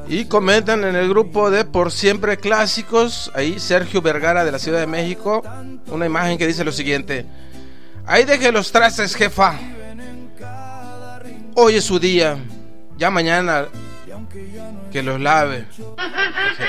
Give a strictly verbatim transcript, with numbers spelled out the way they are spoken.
Y comentan en el grupo de Por Siempre Clásicos, ahí Sergio Vergara de la Ciudad de México, una imagen que dice lo siguiente: ahí deje los trastes, jefa, hoy es su día, ya mañana que los lave.